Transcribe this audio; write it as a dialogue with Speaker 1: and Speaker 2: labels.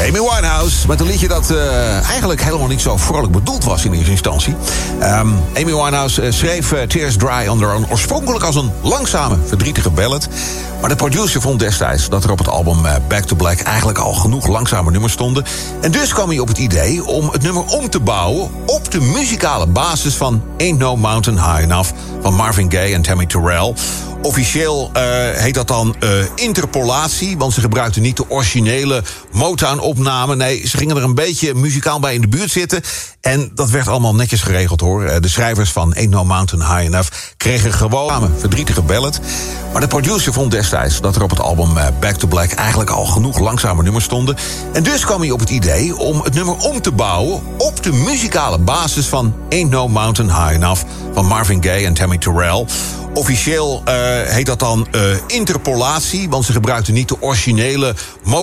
Speaker 1: Amy Winehouse met een liedje dat eigenlijk helemaal niet zo vrolijk bedoeld was in eerste instantie. Amy Winehouse schreef Tears Dry on Their Own oorspronkelijk als een langzame, verdrietige ballad. Maar de producer vond destijds dat er op het album Back to Black eigenlijk al genoeg langzame nummers stonden. En dus kwam hij op het idee om het nummer om te bouwen op de muzikale basis van Ain't No Mountain High Enough van Marvin Gaye en Tammy Terrell. Officieel heet dat dan interpolatie, want ze gebruikten niet de originele Motown-opname. Nee, ze gingen er een beetje muzikaal bij in de buurt zitten. En dat werd allemaal netjes geregeld, hoor. De schrijvers van Ain't No Mountain High Enough kregen gewoon een verdrietige ballad. Maar de producer vond destijds dat er op het album Back to Black eigenlijk al genoeg langzame nummers stonden. En dus kwam hij op het idee om het nummer om te bouwen op de muzikale basis van Ain't No Mountain High Enough van Marvin Gaye en Tammy Terrell. Officieel heet dat dan interpolatie, want ze gebruikten niet de originele